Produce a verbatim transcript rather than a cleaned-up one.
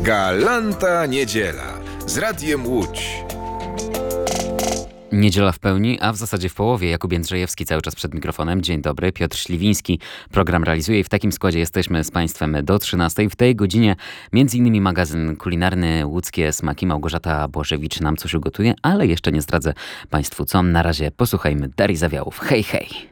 Galanta niedziela z Radiem Łódź. Niedziela w pełni, a w zasadzie w połowie. Jakub Jędrzejewski cały czas przed mikrofonem. Dzień dobry, Piotr Śliwiński program realizuje i w takim składzie jesteśmy z Państwem do trzynastej. W tej godzinie między innymi magazyn kulinarny Łódzkie Smaki. Małgorzata Błożewicz nam coś ugotuje, ale jeszcze nie zdradzę Państwu co. Na razie posłuchajmy Darii Zawiałów. Hej, hej!